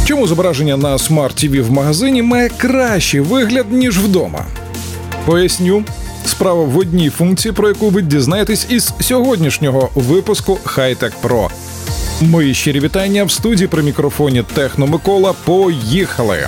Чому зображення на смарт-ТВ в магазині має кращий вигляд, ніж вдома? Поясню. Справа в одній функції, про яку ви дізнаєтесь із сьогоднішнього випуску Хай-Тек Про. Мої щирі вітання в студії при мікрофоні Техно Микола. Поїхали!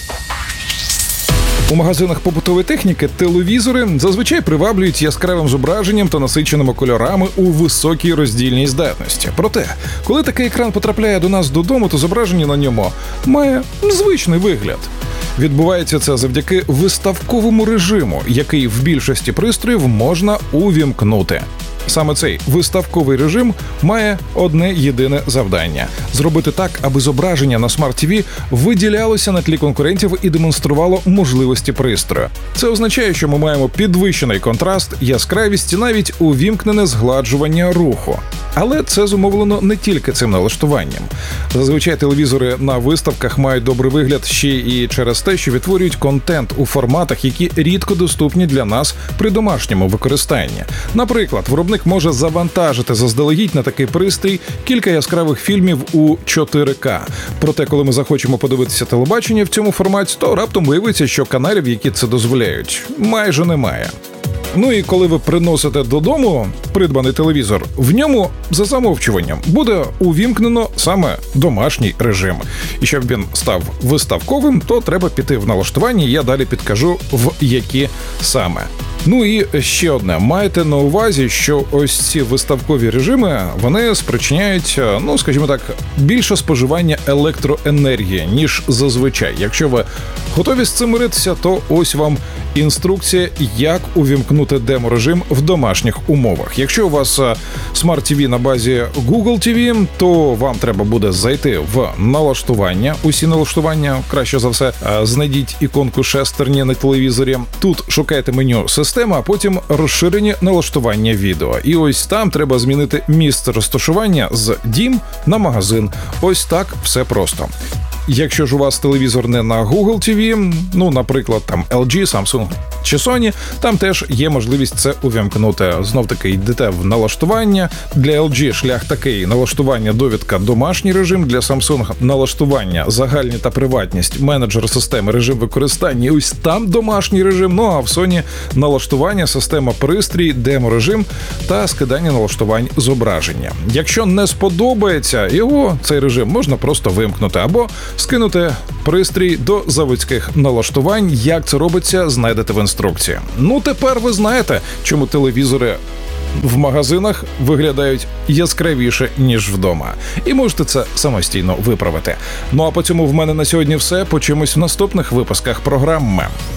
У магазинах побутової техніки телевізори зазвичай приваблюють яскравим зображенням та насиченими кольорами у високій роздільній здатності. Проте, коли такий екран потрапляє до нас додому, то зображення на ньому має звичний вигляд. Відбувається це завдяки виставковому режиму, який в більшості пристроїв можна увімкнути. Саме цей виставковий режим має одне єдине завдання – зробити так, аби зображення на смарт-ТВ виділялося на тлі конкурентів і демонструвало можливості пристрою. Це означає, що ми маємо підвищений контраст, яскравість і навіть увімкнене згладжування руху. Але це зумовлено не тільки цим налаштуванням. Зазвичай телевізори на виставках мають добрий вигляд ще і через те, що відтворюють контент у форматах, які рідко доступні для нас при домашньому використанні. Наприклад, виробник може завантажити заздалегідь на такий пристрій кілька яскравих фільмів у 4К. Проте, коли ми захочемо подивитися телебачення в цьому форматі, то раптом виявиться, що каналів, які це дозволяють, майже немає. Ну і коли ви приносите додому придбаний телевізор, в ньому за замовчуванням буде увімкнено саме домашній режим. І щоб він став виставковим, то треба піти в налаштування, я далі підкажу, в які саме. Ну і ще одне. Майте на увазі, що ось ці виставкові режими, вони спричиняють, скажімо так, більше споживання електроенергії, ніж зазвичай. Якщо ви готові з цим миритися, то ось вам інструкція, як увімкнути демо-режим в домашніх умовах. Якщо у вас смарт-ТВ на базі Google TV, то вам треба буде зайти в налаштування. Усі налаштування, краще за все, знайдіть іконку шестерні на телевізорі. Тут шукайте меню «Система», а потім розширені налаштування відео. І ось там треба змінити місце розташування з «Дім» на «Магазин». Ось так все просто. Якщо ж у вас телевізор не на Google TV, наприклад, там LG, Samsung чи Sony, там теж є можливість це увімкнути. Знов-таки йдете в налаштування. Для LG шлях такий: налаштування, довідка, домашній режим. Для Samsung налаштування, загальні та приватність, менеджер системи, режим використання. Ось там домашній режим. А в Sony налаштування, система пристрій, демо-режим та скидання налаштувань зображення. Якщо не сподобається його, цей режим, можна просто вимкнути або скинути пристрій до заводських налаштувань. Як це робиться, знайдете в інструкції. Тепер ви знаєте, чому телевізори в магазинах виглядають яскравіше, ніж вдома. І можете це самостійно виправити. А по цьому в мене на сьогодні все. Почуємось в наступних випусках програми.